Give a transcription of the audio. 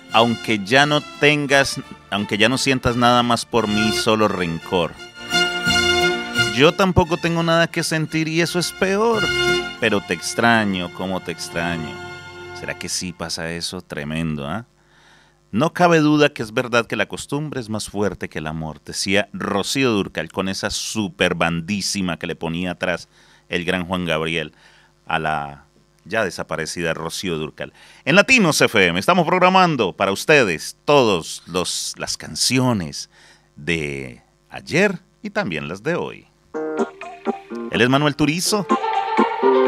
aunque ya no sientas nada más por mí, solo rencor. Yo tampoco tengo nada que sentir y eso es peor. Pero te extraño, como te extraño. ¿Será que sí pasa eso? Tremendo, ¿ah? No cabe duda que es verdad que la costumbre es más fuerte que el amor, decía Rocío Dúrcal con esa super bandísima que le ponía atrás el gran Juan Gabriel a la ya desaparecida Rocío Dúrcal. En Latinos FM estamos programando para ustedes todas las canciones de ayer y también las de hoy. Él es Manuel Turizo.